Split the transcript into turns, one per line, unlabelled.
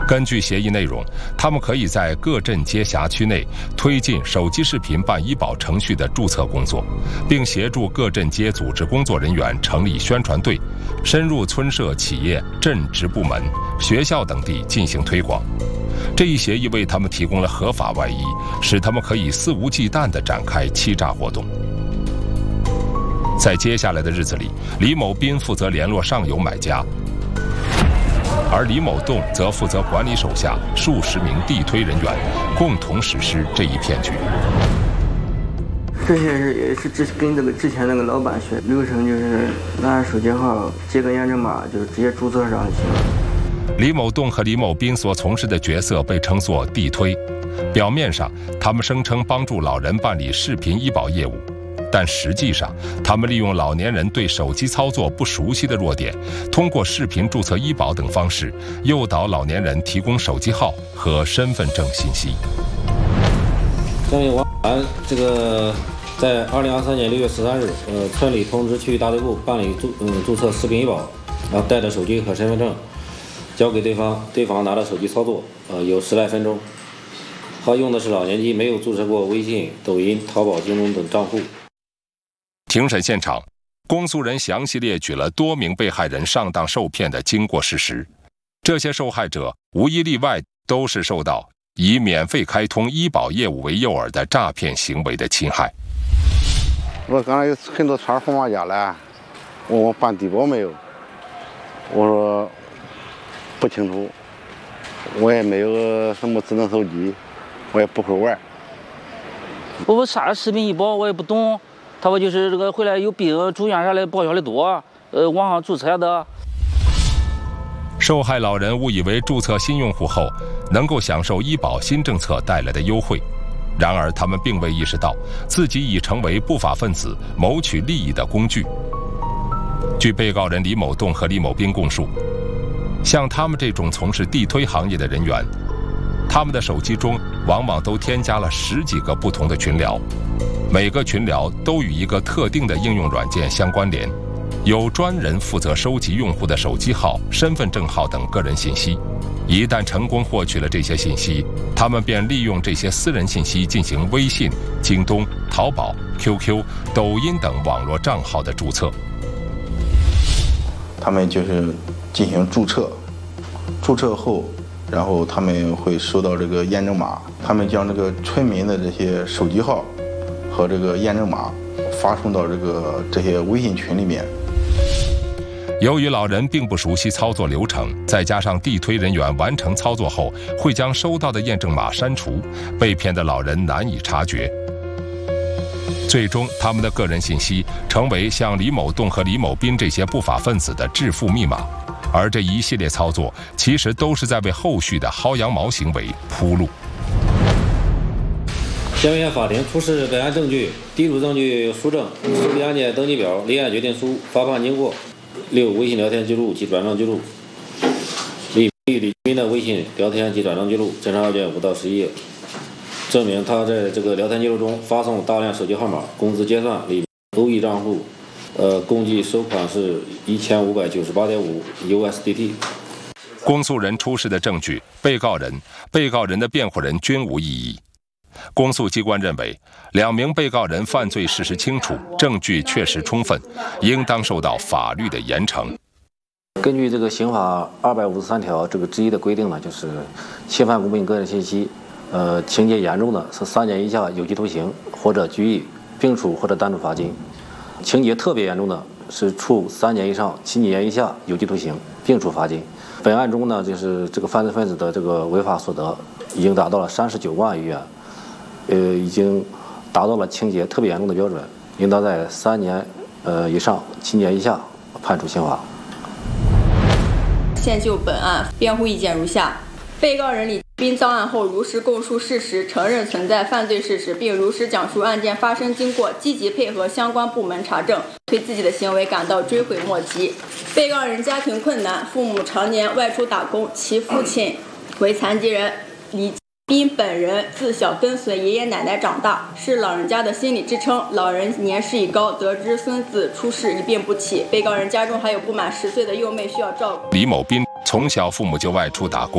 根据协议内容，他们可以在各镇街辖区内推进手机视频办医保程序的注册工作，并协助各镇街组织工作人员成立宣传队，深入村社、企业、镇职部门、学校等地进行推广。这一协议为他们提供了合法外衣，使他们可以肆无忌惮地展开欺诈活动。在接下来的日子里，李某斌负责联络上游买家，而李某栋则负责管理手下数十名地推人员，共同实施这一骗局。
这些也是跟之前那个老板学流程，就是拿手机号接个验证码，就直接注册上就行了。
李某栋和李某斌所从事的角色被称作地推，表面上他们声称帮助老人办理视频医保业务，但实际上他们利用老年人对手机操作不熟悉的弱点，通过视频注册医保等方式诱导老年人提供手机号和身份证信息。
郑永安在2023年6月13日，村里通知区域大队部办理注册视频医保，然后带着手机和身份证交给对方，对方拿着手机操作，有10来分钟。他用的是老年机，没有注册过微信、抖音、淘宝、京东等账户。
庭审现场，公诉人详细列举了多名被害人上当受骗的经过事实。这些受害者无一例外都是受到以免费开通医保业务为诱饵的诈骗行为的侵害。
我刚才有很多串红码家来，问我办低保没有，我说不清楚，我也没有什么智能手机，我也不会玩。
我啥视频医保我也不懂，他说就是这个回来有病住院啥的报销的多，网上注册的。
受害老人误以为注册新用户后能够享受医保新政策带来的优惠，然而他们并未意识到自己已成为不法分子谋取利益的工具。据被告人李某栋和李某斌供述，像他们这种从事地推行业的人员，他们的手机中往往都添加了10几个不同的群聊，每个群聊都与一个特定的应用软件相关联，有专人负责收集用户的手机号、身份证号等个人信息。一旦成功获取了这些信息，他们便利用这些私人信息进行微信、京东、淘宝、QQ、抖音等网络账号的注册。
他们就是进行注册，注册后，然后他们会收到这个验证码，他们将这个村民的这些手机号和这个验证码发送到这些微信群里面。
由于老人并不熟悉操作流程，再加上地推人员完成操作后会将收到的验证码删除，被骗的老人难以察觉。最终，他们的个人信息成为像李某栋和李某斌这些不法分子的致富密码，而这一系列操作其实都是在为后续的薅羊毛行为铺路。
下面法庭出示本案证据、地主证据书证、受理案件登记表、立案决定书、发判经过、6微信聊天记录及转账记录。李斌的微信聊天及转账记录，侦查要件5到11页，证明他在这个聊天记录中发送大量手机号码，工资结算李欧亿账户，共计收款是1598.5 USDT。
公诉人出示的证据，被告人的辩护人均无异议。公诉机关认为，2名被告人犯罪事实清楚，证据确实充分，应当受到法律的严惩。
根据这个刑法253条这个之一的规定呢，就是侵犯公民个人信息，情节严重的是3年以下有期徒刑或者拘役，并处或者单处罚金；情节特别严重的是处3年以上7年以下有期徒刑，并处罚金。本案中呢，就是这个犯罪分子的这个违法所得已经达到了39万余元，已经达到了情节特别严重的标准，应当在3年以上7年以下判处刑罚。
现就本案辩护意见如下：被告人李斌遭案后如实供述事实，承认存在犯罪事实，并如实讲述案件发生经过，积极配合相关部门查证，对自己的行为感到追悔莫及。被告人家庭困难，父母常年外出打工，其父亲为残疾人，李斌本人自小跟随爷爷奶奶长大，是老人家的心理支撑。老人年事已高，得知孙子出事一病不起，被告人家中还有不满10岁的幼妹需要照顾。
李某斌从小父母就外出打工。